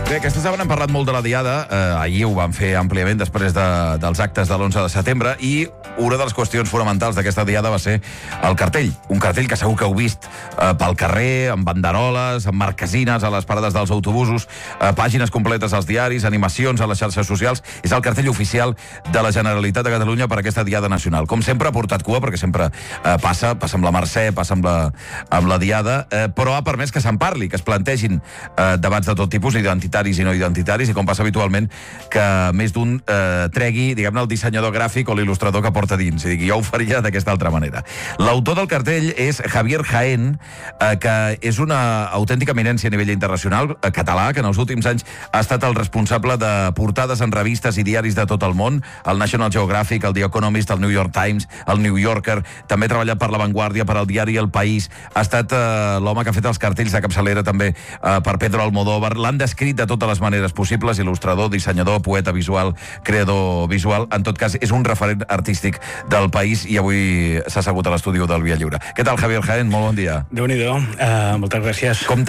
Bé, aquesta setmana hem parlat molt de la Diada. Ahir ho vam fer àmpliament després dels actes de l'11 de setembre i una de les qüestions fonamentals d'aquesta Diada va ser el cartell. Un cartell que segur que heu vist pel carrer, amb banderoles, amb marquesines a les parades dels autobusos, pàgines completes als diaris, animacions a les xarxes socials. És el cartell oficial de la Generalitat de Catalunya per aquesta Diada Nacional. Com sempre ha portat cua, perquè sempre passa amb la Mercè, passa amb la Diada, però ha permès que se'n parli, que es plantegin debats de tot tipus, identitaris i no identitaris, i com passa habitualment, que més d'un tregui, diguem-ne, el dissenyador gràfic o l'il·lustrador que porta dins, i digui, jo ho faria d'aquesta altra manera. L'autor del cartell és Javier Jaén, que és una autèntica eminència a nivell internacional, català, que en els últims anys ha estat el responsable de portades en revistes i diaris de tot el món, el National Geographic, el The Economist, el New York Times, el New Yorker, també ha treballat per La Vanguardia, per el diari El País, ha estat l'home que ha fet els cartells de capçalera també per Pedro Almodóvar, l'han descrit de totes les maneres possibles, il·lustrador, dissenyador, poeta visual, creador visual. En tot cas, és un referent artístic del país i avui s'ha assegut a l'estudi del Via Lliure. Què tal, Javier Jaén? Molt bon dia. Déu-n'hi-do. Moltes gràcies. Com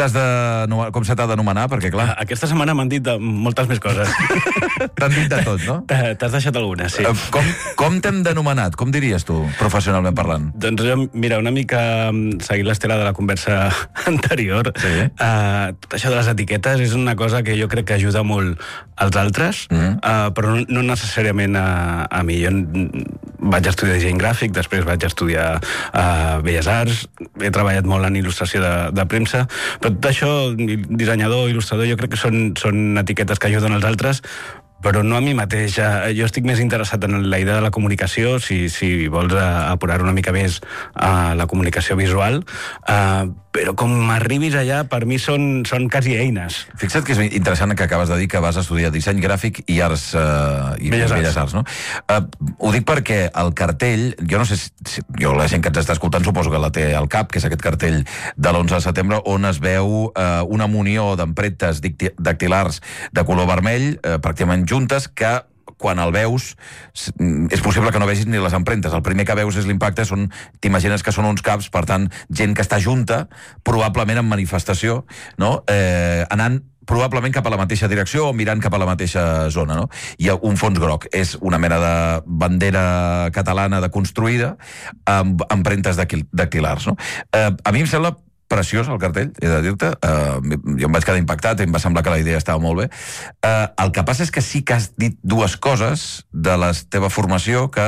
se t'ha d'anomenar? Perquè, clar... Aquesta setmana m'han dit moltes més coses. T'han dit de tot, no? T'has deixat algunes, sí. Com t'hem denomenat? Com diries tu, professionalment parlant? Doncs jo, mira, una mica seguint l'estela de la conversa anterior, sí. Tot això de les etiquetes és una cosa que jo crec que ajuda molt als altres, però no necessàriament a mi. Jo vaig estudiar disseny gràfic, després vaig estudiar Belles Arts, he treballat molt en il·lustració de premsa, però tot això, dissenyador, il·lustrador, jo crec que són etiquetes que ajuden als altres, però no a mi mateix. Jo estic més interessat en la idea de la comunicació, si vols apurar una mica més la comunicació visual, però com arribis allà, per mi són quasi eines. Fixa't que és interessant que acabes de dir que vas estudiar disseny gràfic i arts i Belles Arts, no? Ho dic perquè el cartell, jo no sé si la gent que ens està escoltant suposo que la té al cap, que és aquest cartell de l'11 de setembre, on es veu una munió d'empremtes dactilars de color vermell, pràcticament juntes, que quan el veus, és possible que no vegis ni les empremtes. El primer que veus és l'impacte, t'imagines que són uns caps, per tant, gent que està junta, probablement en manifestació, no? Anant probablement cap a la mateixa direcció o mirant cap a la mateixa zona, no? Hi ha un fons groc. És una mena de bandera catalana deconstruïda amb empremtes dactilars, no? A mi em sembla preciós, el cartell, he de dir-te. Jo em vaig quedar impactat i em va semblar que la idea estava molt bé. El que passa és que sí que has dit dues coses de la teva formació que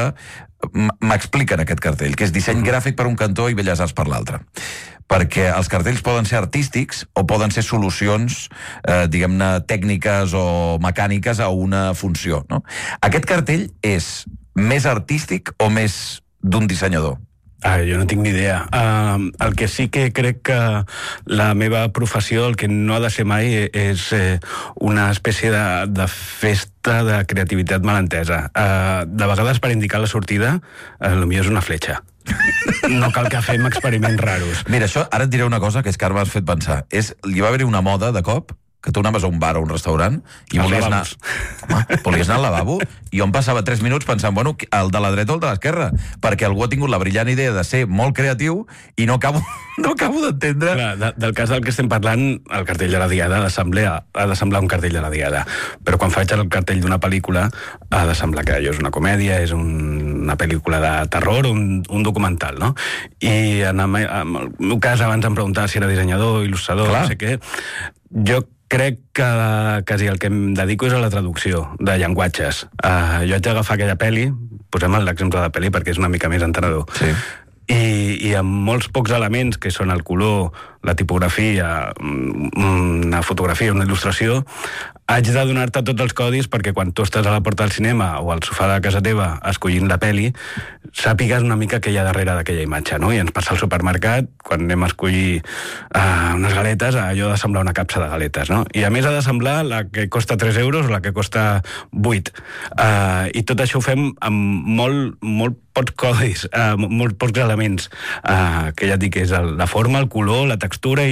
m'expliquen aquest cartell, que és disseny gràfic per un cantó i Belles Arts per l'altre. Perquè els cartells poden ser artístics o poden ser solucions, diguem-ne, tècniques o mecàniques a una funció, no? Aquest cartell és més artístic o més d'un dissenyador? Jo no tinc ni idea. El que sí que crec que la meva professió, el que no ha de ser mai, és una espècie de festa de creativitat mal entesa. De vegades, per indicar la sortida, potser és una fletxa. No cal que fem experiments raros. Mira, això, ara et diré una cosa que és que ara m'has fet pensar. Hi va haver una moda de cop que tu anaves a un bar o un restaurant i volies anar al lavabo i jo em passava 3 minuts pensant, bueno, el de la dreta o el de l'esquerra, perquè algú ha tingut la brillant idea de ser molt creatiu i no acabo d'entendre... Clar, del cas del que estem parlant, el cartell de la Diada ha de semblar un cartell de la Diada, però quan faig el cartell d'una pel·lícula ha de semblar que allò és una comèdia, és una pel·lícula de terror, un documental, no? I en el meu cas, abans em preguntava si era dissenyador, il·lustrador, no sé què, jo crec que quasi el que em dedico és a la traducció de llenguatges. Jo haig d'agafar aquella pel·li, posem l'exemple de pel·li perquè és una mica més entenedor, sí. I amb molts pocs elements, que són el color, la tipografia, una fotografia, una il·lustració, haig de donar-te tots els codis perquè quan tu estàs a la porta del cinema o al sofà de casa teva escollint la peli, sàpigues una mica què hi ha darrere d'aquella imatge, no? I ens passa al supermercat, quan anem a escollir unes galetes, allò ha de semblar una capsa de galetes, no? I a més ha de semblar la que costa 3 euros o la que costa 8. I tot això ho fem amb molt pocs codis, molt pocs elements, que ja et dic, és la forma, el color, la textura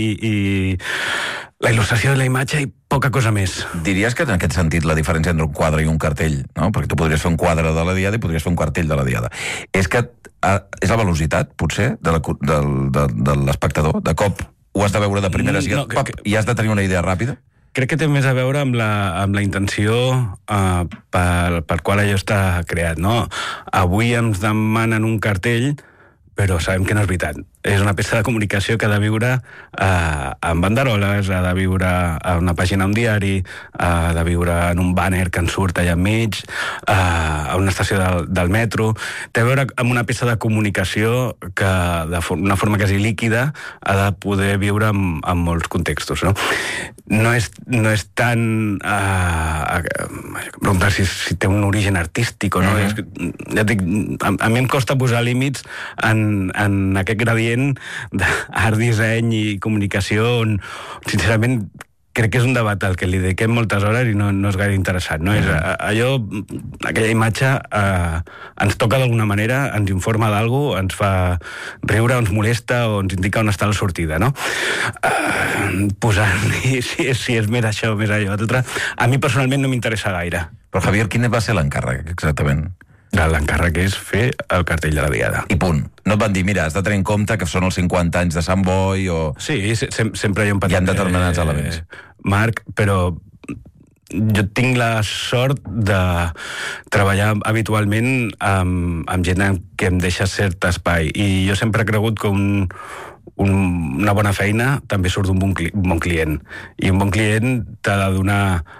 i la il·lustració de la imatge i poca cosa més. Diries que en aquest sentit la diferència entre un quadre i un cartell, no? Perquè tu podries fer un quadre de la Diada i podries fer un cartell de la Diada. És que és la velocitat, potser, de l'espectador? De cop ho has de veure de primeres i has de tenir una idea ràpida? crec que té més a veure amb la intenció per qual allò està creat, no? Avui ens demanen un cartell, però sabem que no és veritat. És una peça de comunicació que ha de viure amb banderoles, ha de viure a una pàgina d'un diari, ha de viure en un bàner que en surt allà enmig, a una estació del metro. Té a veure amb una peça de comunicació que, d'una forma quasi líquida, ha de poder viure en molts contextos. No és tan... preguntar si té un origen artístic o no. Ja dic, a mi em costa posar límits en aquest gradient d'art, disseny i comunicació on, sincerament, crec que és un debat al que li dediquem moltes hores i no és gaire interessant. No? És, aquella imatge ens toca d'alguna manera, ens informa d'algú, ens fa riure, ens molesta o ens indica on està la sortida. No? Posar-li si és més això o més allò. A mi personalment no m'interessa gaire. Però, Javier, quin va ser l'encàrrec, exactament? L'encàrrec és fer el cartell de la Diada. I punt. No et van dir, mira, has de tenir en compte que són els 50 anys de Sant Boi o... Sí, sempre hi ha un petit... Hi ha determinats elements. Marc, però jo tinc la sort de treballar habitualment amb gent que em deixa cert espai. I jo sempre he cregut que una bona feina també surt d'un bon client. I un bon client t'ha de donar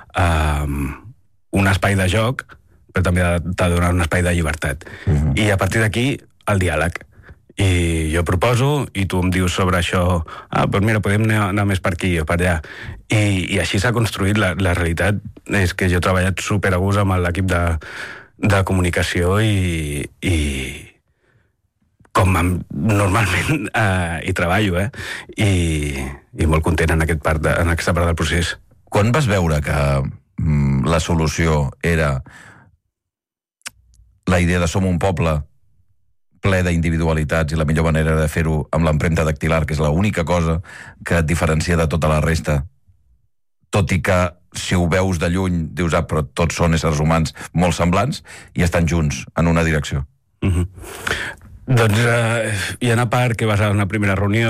un espai de joc, però també t'ha de donar un espai de llibertat. I a partir d'aquí, el diàleg. I jo proposo, i tu em dius sobre això, doncs mira, podem anar més per aquí o per allà. I així s'ha construït. La realitat és que jo he treballat super a gust amb l'equip de comunicació i com normalment hi treballo, i molt content en aquesta part del procés. Quan vas veure que la solució era la idea de som un poble ple d'individualitats i la millor manera de fer-ho amb l'empremta dactilar, que és l'única cosa que et diferencia de tota la resta, tot i que si ho veus de lluny dius, però tots són éssers humans molt semblants i estan junts en una direcció? Doncs hi ha una part que vas a una primera reunió,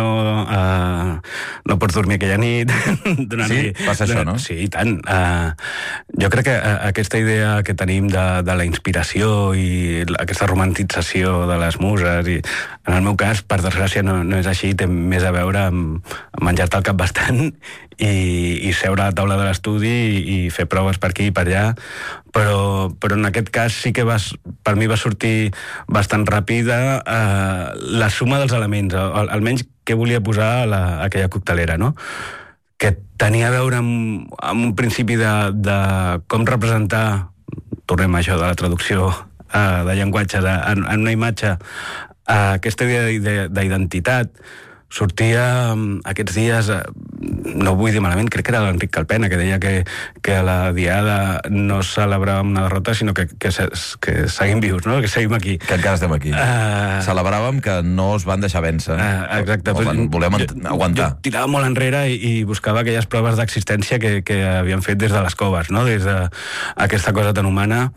no pots dormir aquella nit... Sí? Passa això, no? Sí, i tant. Jo crec que aquesta idea que tenim de la inspiració i aquesta romantització de les muses, i en el meu cas, per desgràcia, no és així, té més a veure amb menjar-te el cap bastant i seure a la taula de l'estudi i fer proves per aquí i per allà, però en aquest cas sí que per mi va sortir bastant ràpida la suma dels elements, almenys què volia posar a aquella coctelera, no? Que tenia a veure amb un principi de com representar, tornem a això de la traducció de llenguatges en una imatge, aquesta idea d'identitat. Sortia aquests dies, no ho vull dir malament, crec que era l'Enric Calpena, que deia que a la Diada no celebràvem una derrota, sinó que seguim vius, no? Que seguim aquí. Que encara estem aquí. Celebràvem que no es van deixar vèncer. Exacte. Volem aguantar. Jo tirava molt enrere i buscava aquelles proves d'existència que havien fet des de les coves, no? Des d'aquesta cosa tan humana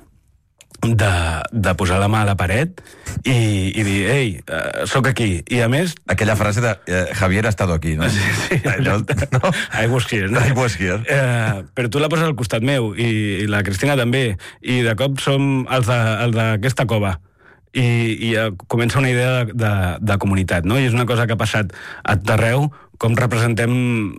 de posar la mà a la paret i dir, ei, sóc aquí. I a més... Aquella frase de Javier ha estado aquí, no? Sí, no? I was here, no? I was here. Però tu la poses al costat meu i la Cristina també, i de cop som els d'aquesta cova. I comença una idea de comunitat, no? I és una cosa que ha passat a tot arreu, com representem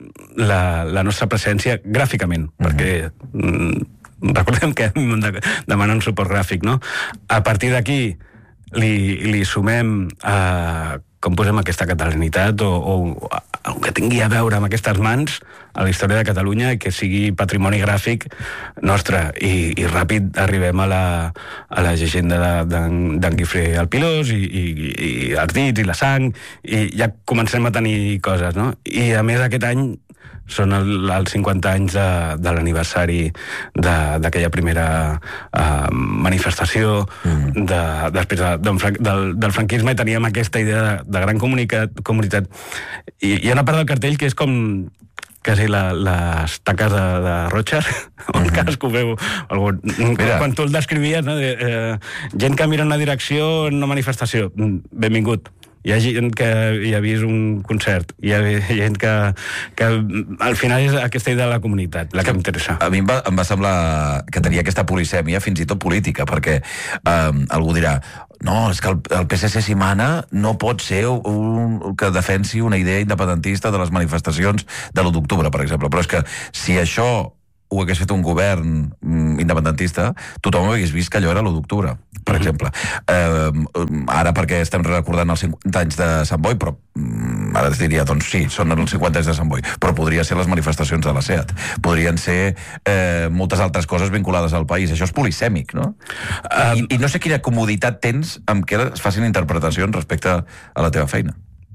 la nostra presència gràficament, perquè... recordem que em demanen suport gràfic, no? A partir d'aquí li sumem com posem aquesta catalanitat o que tingui a veure amb aquestes mans a la història de Catalunya i que sigui patrimoni gràfic nostre i ràpid arribem a la llegenda d'en Guifré el Pilós i els dits i la sang i ja comencem a tenir coses, no? I a més aquest any són els 50 anys de l'aniversari d'aquella primera manifestació després del franquisme i teníem aquesta idea de gran comunitat. I hi ha una part del cartell que és com quasi les taques de Rocher, on cadascú veu quan tu el descrivies, no? Gent que mira en una direcció en una manifestació, benvingut. Hi ha gent que hi ha vist un concert, hi ha gent que al final és aquesta idea de la comunitat, la que m'interessa. A mi em va semblar que tenia aquesta polisèmia fins i tot política, perquè algú dirà no, és que el PSC si mana no pot ser que defensi una idea independentista de les manifestacions de l'1 d'octubre, per exemple, però és que si això ho hagués fet un govern independentista, tothom hagués vist que allò era l'1 d'octubre, per exemple. Ara perquè estem recordant els 50 anys de Sant Boi, però ara es diria, doncs sí, són els 50 anys de Sant Boi, però podria ser les manifestacions de la SEAT, podrien ser moltes altres coses vinculades al país. Això és polisèmic, no? I no sé quina comoditat tens amb que es facin interpretacions respecte a la teva feina.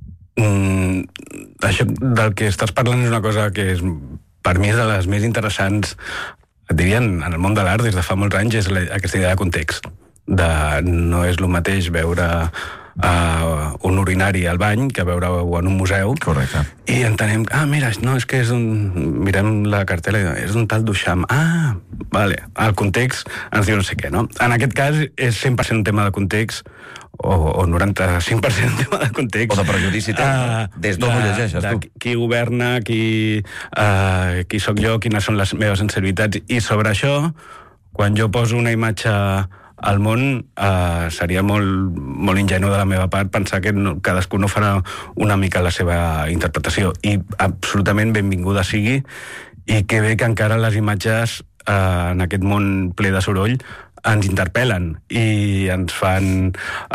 Això del que estàs parlant és una cosa que és, per mi, és de les més interessants, et dirien, en el món de l'art des de fa molts anys, és aquesta idea de context. No és el mateix veure un urinari al bany que veure-ho en un museu. Correcte. I entenem, mira, no, és que és mirem la cartela i és un tal Duchamp. Vale, el context ens diu no sé què, no? En aquest cas és 100% un tema de context, o 95% un tema de context. O de prejudici, des d'on ho llegeixes, tu. Qui governa, qui sóc jo, quines són les meves sensibilitats, i sobre això, quan jo poso una imatge al món, seria molt, molt ingenu de la meva part pensar que cadascú no farà una mica la seva interpretació, i absolutament benvinguda sigui, i que bé que encara les imatges en aquest món ple de soroll ens interpel·len i ens fan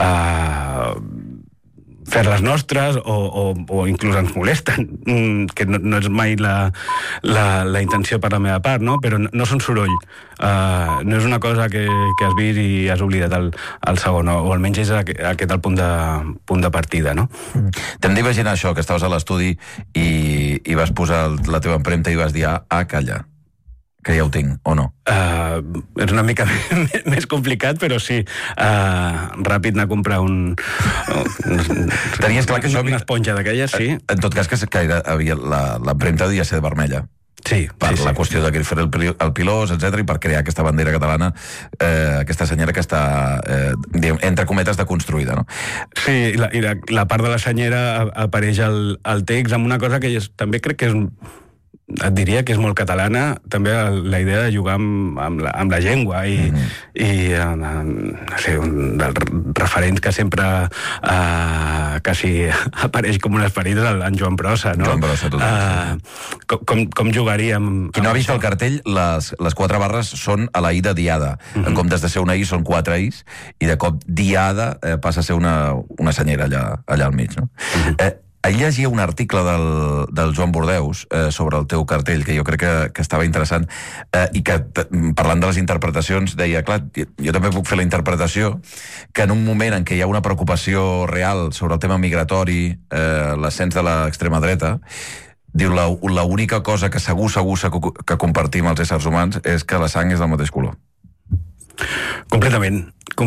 fer-les nostres o inclús ens molesten, que no és mai la intenció per la meva part, no? Però no són soroll. No és una cosa que has vist i has oblidat el segon, o almenys és aquest el punt de partida, no? T'hem d'imaginar això, que estaves a l'estudi i vas posar la teva empremta i vas dir, calla, que ja ho tinc, o no? És una mica més complicat, però sí, ràpid anar a comprar Tenies clar que això... una esponja d'aquelles, sí. En tot cas, que l'empremta devia ser vermella. Sí, per la qüestió de fer el pilós, etc, i per crear aquesta bandera catalana, aquesta senyera que està, entre cometes, deconstruïda, no? Sí, i la part de la senyera apareix al text amb una cosa que també crec que és... et diria que és molt catalana, també la idea de jugar amb la llengua i no sé, un dels referents que sempre quasi apareix com un esperit és en Joan Brossa, no? Joan Brossa, totalment. Com jugaríem... Qui no ha vist el cartell, les 4 barres són a la I de diada. En comptes de ser una I, són 4 Is, i de cop diada passa a ser una senyera allà al mig, no? Ahir llegia un article del Joan Bordeus sobre el teu cartell, que jo crec que estava interessant, i que, parlant de les interpretacions, deia, clar, jo també puc fer la interpretació que en un moment en què hi ha una preocupació real sobre el tema migratori, l'ascens de l'extrema dreta, diu, l'única cosa que segur que compartim els éssers humans és que la sang és del mateix color. Completament.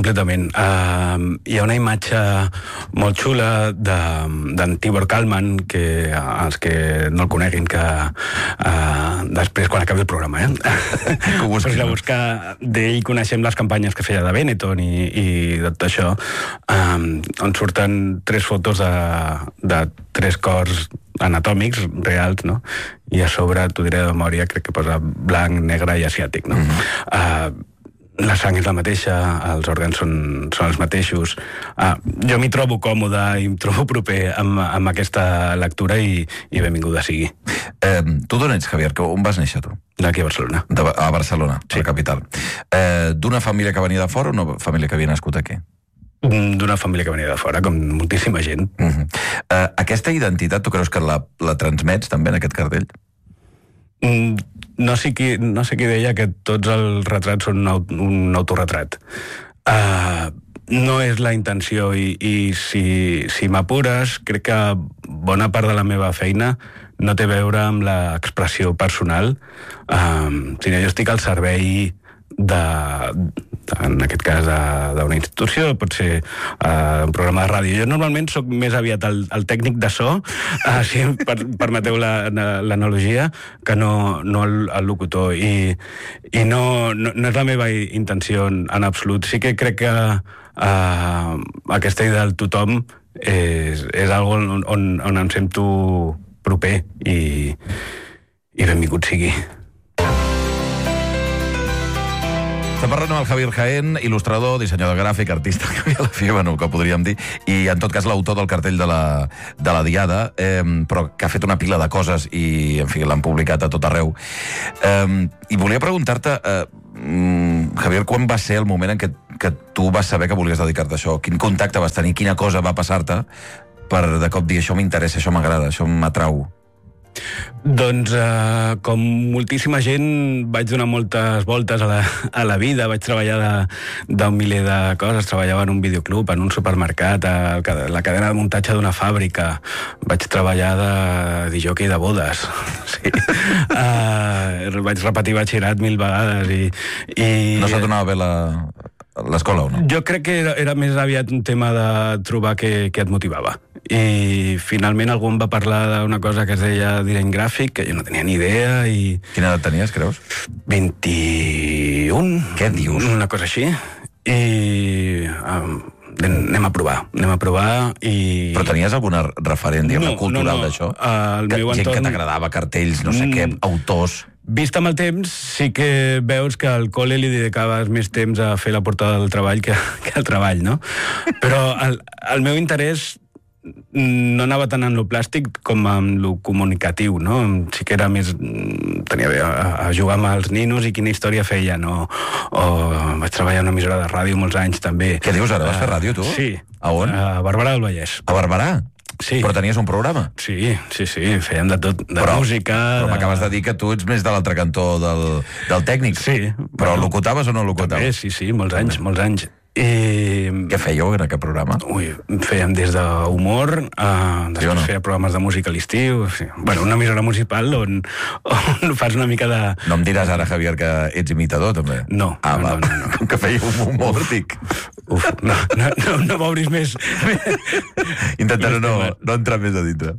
Hi ha una imatge molt xula d'en Tibor Kalman, que els que no el coneguin, que després, quan acabi el programa, pues a buscar d'ell coneixem les campanyes que feia de Benetton i tot això, on surten 3 fotos de 3 cors anatòmics reals, no? I a sobre, t'ho diré de memòria, crec que posa blanc, negre i asiàtic, no? La sang és la mateixa, els òrgans són els mateixos. Jo m'hi trobo còmode i em trobo proper amb aquesta lectura i benvinguda sigui. Tu d'on ets, Javier? On vas néixer, tu? D'aquí a Barcelona. A Barcelona, sí. La capital. D'una família que venia de fora o una família que havia nascut aquí? D'una família que venia de fora, com moltíssima gent. Aquesta identitat, tu creus que la transmets també en aquest cartell? No sé qui deia que tots els retrats són un autorretrat. No és la intenció i si m'apures, crec que bona part de la meva feina no té a veure amb l'expressió personal, sinó jo estic al servei en aquest cas d'una institució, pot ser un programa de ràdio. Jo normalment sóc més aviat el tècnic de so, si permeteu l'analogia, que no el locutor, i no és la meva intenció en absolut. Sí que crec que aquesta idea del tothom És algo on em sento proper i benvingut sigui. Estem parlant amb el Javier Jaén, il·lustrador, dissenyador gràfic, artista, que a la fi, bueno, que podríem dir, i en tot cas l'autor del cartell de la Diada, però que ha fet una pila de coses i, en fi, l'han publicat a tot arreu. I volia preguntar-te, Javier, quan va ser el moment en que tu vas saber que volies dedicar-te a això? Quin contacte vas tenir? Quina cosa va passar-te per de cop dir això m'interessa, això m'agrada, això m'atrau? Doncs, com moltíssima gent, vaig donar moltes voltes a la vida. Vaig treballar d'un miler de coses. Treballava en un videoclub, en un supermercat, a la cadena de muntatge d'una fàbrica. Vaig treballar de disjockey de bodes. Sí. Vaig repetir batxillerat 1000 vegades. No s'ha donat bé l'escola o no? Jo crec que era més aviat un tema de trobar què et motivava. I finalment algú em va parlar d'una cosa que es deia disseny gràfic, que jo no tenia ni idea. Quina edat tenies, creus? 21. Què dius? Una cosa així. I anem a provar i... Però tenies alguna referent, diguem, cultural d'això? Gent que t'agradava, cartells, no sé què, autors... Vist amb el temps, sí que veus que al col·le li dedicaves més temps a fer la portada del treball que al treball, no? Però el meu interès no anava tant en lo plàstic com en lo comunicatiu, no? Sí que era més... tenia bé a jugar amb els ninos i quina història feien, o vaig treballar en una emissora de ràdio molts anys, també. Què dius, ara vas fer ràdio, tu? Sí. A on? A Barberà del Vallès. A Barberà? Sí. Però tenies un programa? Sí, fèiem de tot, música... Però m'acabes de dir que tu ets més de l'altre cantó del tècnic. Sí. Però locutaves o no locutaves? També, sí, molts anys. Què fèieu en aquest programa? Fèiem des d'humor, després feia programes de música a l'estiu, bueno, una emissora municipal on fas una mica de... No em diràs ara, Javier, que ets imitador, també? No. Com que fèieu humor, dic. No m'obris més. Intentaré no entrar més a dintre.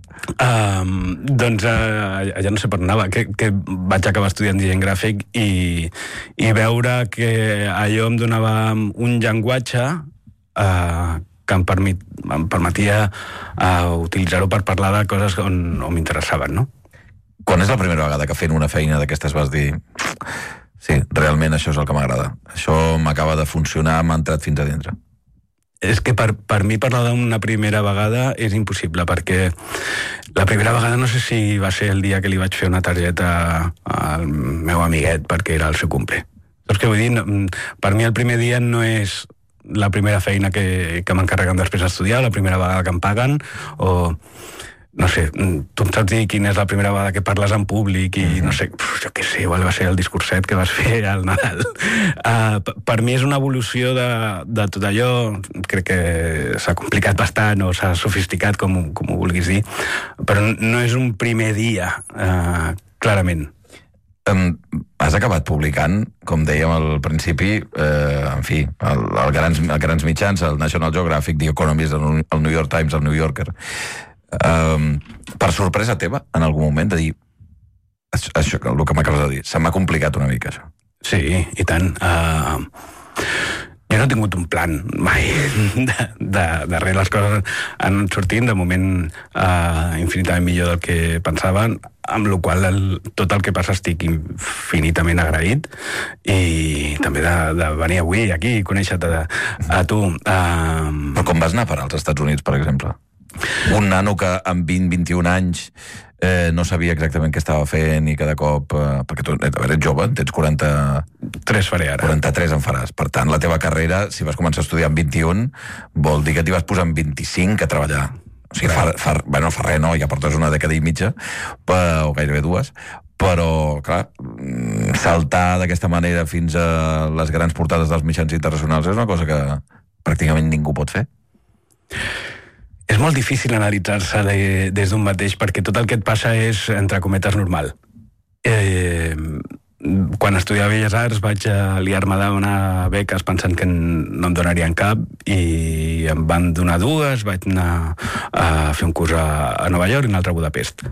Doncs ja no sé per on anava, que vaig acabar estudiant disseny gràfic i veure que allò em donava un llenguatge que em permetia utilitzar-ho per parlar de coses on m'interessaven, no? Quan és la primera vegada que fent una feina d'aquestes vas dir sí, realment això és el que m'agrada, això m'acaba de funcionar, m'ha entrat fins a dintre? És que per mi parlar d'una primera vegada és impossible, perquè la primera vegada no sé si va ser el dia que li vaig fer una targeta al meu amiguet perquè era el seu cumple. Saps què vull dir? Per mi el primer dia no és la primera feina que m'encarreguen després d'estudiar, la primera vegada que em paguen, o... No sé, tu em saps dir quina és la primera vegada que parles en públic i no sé, jo què sé, igual va ser el discurset que vas fer al Nadal. Per mi és una evolució de tot allò, crec que s'ha complicat bastant o s'ha sofisticat, com ho vulguis dir, però no és un primer dia, clarament. Has acabat publicant, com dèiem al principi, en fi, els grans mitjans, el National Geographic, The Economist, el New York Times, el New Yorker. Per sorpresa teva, en algun moment, de dir això, el que m'acabes de dir, se m'ha complicat una mica, això. Sí, i tant. Jo no he tingut un plan mai darrere les coses han sortit de moment infinitament millor del que pensaven, amb la qual tot el que passa estic infinitament agraït, i també de venir avui aquí i conèixer-te a tu. Però com vas anar per als Estats Units, per exemple? Un nano que amb 20-21 anys no sabia exactament què estava fent i cada cop... perquè tu eres jove, tens 43 faré ara. 43 en faràs. Per tant, la teva carrera, si vas començar a estudiar amb 21, vol dir que t'hi vas posar amb 25 a treballar. O sigui, fa res, no, ja portes una dècada i mitja, o gairebé dues, però, clar, saltar d'aquesta manera fins a les grans portades dels mitjans internacionals és una cosa que pràcticament ningú pot fer. És molt difícil analitzar-se des d'un mateix, perquè tot el que et passa és, entre cometes, normal. Quan estudiava Belles Arts vaig liar-me a donar beques pensant que no em donarien cap, i em van donar dues. Vaig anar a fer un curs a Nova York i un altre a Budapest.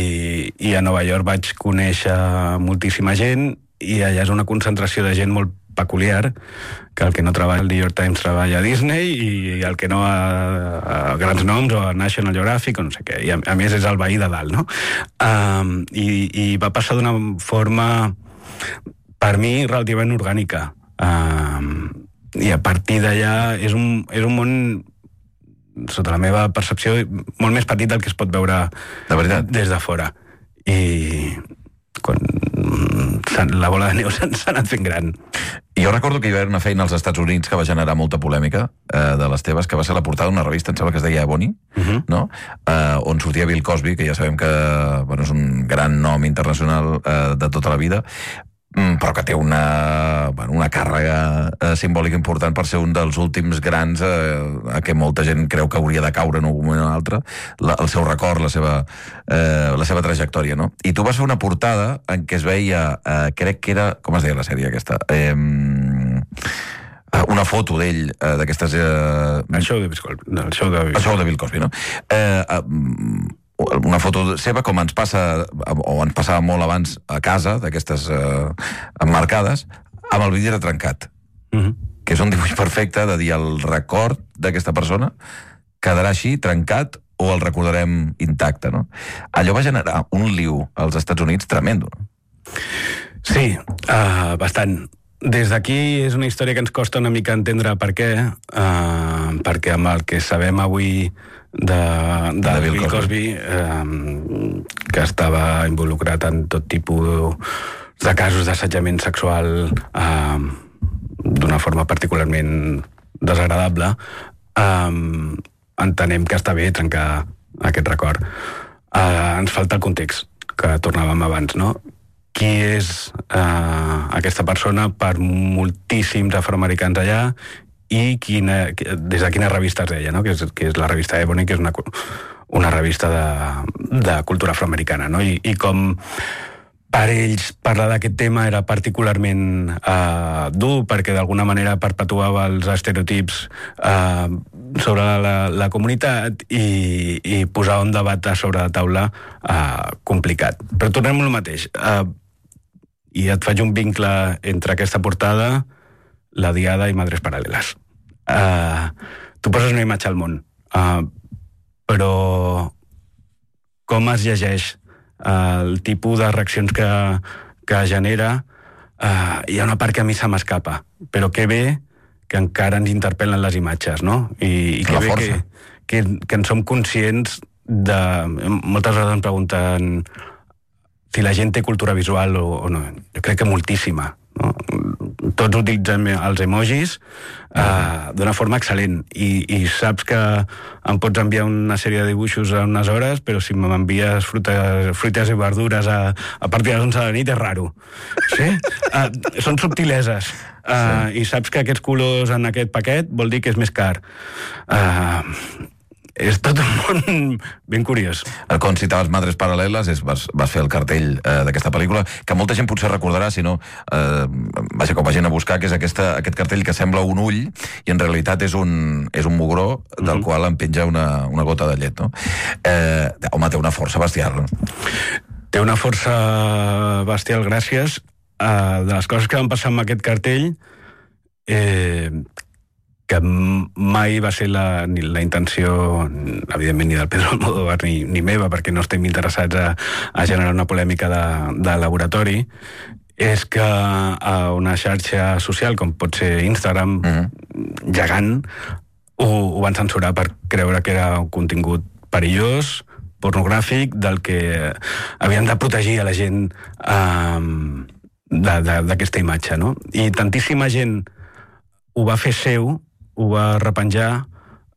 I a Nova York vaig conèixer moltíssima gent, i allà és una concentració de gent molt peculiar, que el que no treballa al New York Times treballa a Disney i el que no a grans noms o a National Geographic o no sé què, i a més és el veí de dalt, no? I va passar d'una forma, per mi, relativament orgànica. I a partir d'allà és un món, sota la meva percepció, molt més petit del que es pot veure des de fora. I quan la bola de neu s'ha anat fent gran. Jo recordo que hi va haver una feina als Estats Units que va generar molta polèmica de les teves, que va ser la portada d'una revista, em sembla que es deia Ebony, no? On sortia Bill Cosby, que ja sabem que és un gran nom internacional de tota la vida, però que té una càrrega simbòlica important per ser un dels últims grans a què molta gent creu que hauria de caure en un moment o un altre, el seu record, la seva trajectòria, no? I tu vas fer una portada en què es veia, crec que era, com es deia la sèrie aquesta? Una foto d'ell, d'aquestes... El show de Bill Cosby, no? Una foto seva, com ens passava molt abans a casa, d'aquestes emmarcades, amb el vidre trencat. Que és un dibuix perfecte de dir el record d'aquesta persona quedarà així, trencat, o el recordarem intacte, no? Allò va generar un liu als Estats Units tremendo, no? Sí, bastant. Des d'aquí és una història que ens costa una mica entendre per què, perquè amb el que sabem avui de Bill Cosby, que estava involucrat en tot tipus de casos d'assetjament sexual d'una forma particularment desagradable, entenem que està bé trencar aquest record. Ens falta el context, que tornàvem abans, no? Qui és aquesta persona per moltíssims afroamericans allà i des de quina revista es deia, no? que és la revista Ebony, que és una revista de cultura afroamericana, no? I com per ells parlar d'aquest tema era particularment dur, perquè d'alguna manera perpetuava els estereotips sobre la comunitat i posava un debat sobre la taula complicat. Però tornem al mateix. I et faig un vincle entre aquesta portada, la Diada i Madres Paral·leles. Tu poses una imatge al món, però com es llegeix el tipus de reaccions que genera, hi ha una part que a mi se m'escapa, però que bé que encara ens interpel·len les imatges, no? I que bé que en som conscients de... Moltes vegades em pregunten si la gent té cultura visual o no. Jo crec que moltíssima, no? Tots utilitzem els emojis d'una forma excel·lent i saps que em pots enviar una sèrie de dibuixos a unes hores, però si m'envies fruites i verdures a partir de les 11 de la nit és raro. Sí? Són subtileses. I saps que aquests colors en aquest paquet vol dir que és més car. És tot un món ben curiós. Quan citaves Madres Paral·leles, vas fer el cartell d'aquesta pel·lícula, que molta gent potser recordarà, si no, vaja, com vagin a buscar, que és aquest cartell que sembla un ull, i en realitat és un mugró del qual en penja una gota de llet, no? Home, té una força bestial. Té una força bestial gràcies a de les coses que van passar amb aquest cartell, que mai va ser la intenció, evidentment, ni del Pedro Almodóvar ni meva, perquè no estem interessats a generar una polèmica de laboratori, és que a una xarxa social, com pot ser Instagram, gegant, ho van censurar per creure que era un contingut perillós, pornogràfic, del que havien de protegir a la gent d'aquesta imatge, no? I tantíssima gent ho va fer seu, ho va repenjar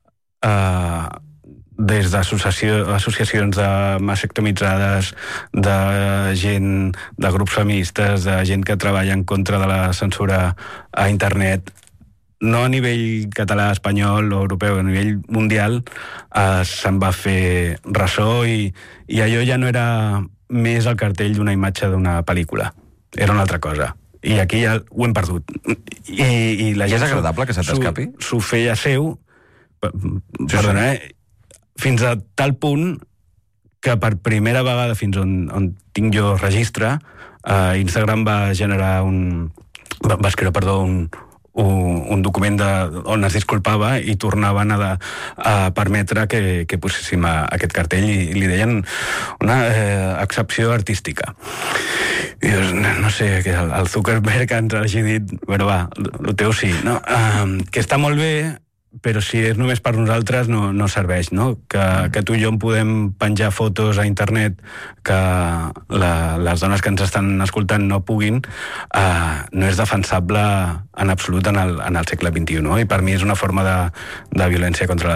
des d'associacions de mastectomitzades, de gent, de grups feministes, de gent que treballa en contra de la censura a internet, no a nivell català, espanyol o europeu, a nivell mundial, se'n va fer ressò i allò ja no era més el cartell d'una imatge d'una pel·lícula, era una altra cosa. I aquí ja ho hem perdut. I la gent és agradable que se t'escapi? S'ho feia seu, perdona, fins a tal punt que per primera vegada, fins on tinc jo registre, Instagram va generar va escriure, perdó, un document on es disculpava i tornaven a permetre que poséssim aquest cartell i li deien una excepció artística. I dius, no sé, que el Zuckerberg ens hagi dit, però va, el teu sí, no? Que està molt bé, però si és només per nosaltres no serveix, no? Que tu i jo en podem penjar fotos a internet que les dones que ens estan escoltant no puguin, no és defensable en absolut en el segle XXI, no? I per mi és una forma de violència contra